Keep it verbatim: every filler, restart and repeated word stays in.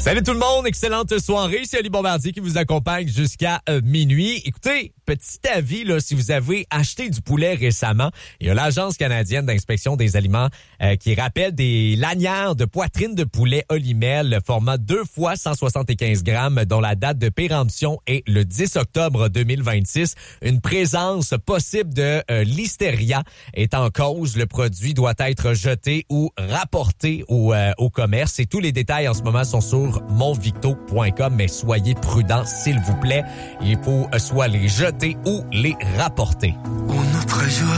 Salut tout le monde, excellente soirée. C'est Ali Bombardier qui vous accompagne jusqu'à euh, minuit. Écoutez, petit avis, là, si vous avez acheté du poulet récemment, il y a l'Agence canadienne d'inspection des aliments euh, qui rappelle des lanières de poitrine de poulet Olimel, format deux fois cent soixante-quinze grammes, dont la date de péremption est le dix octobre deux mille vingt-six. Une présence possible de euh, listeria est en cause. Le produit doit être jeté ou rapporté au, euh, au commerce. Et tous les détails en ce moment sont sur monvicto point com, mais soyez prudents, s'il vous plaît. Il faut soit les jeter ou les rapporter. Un autre jour.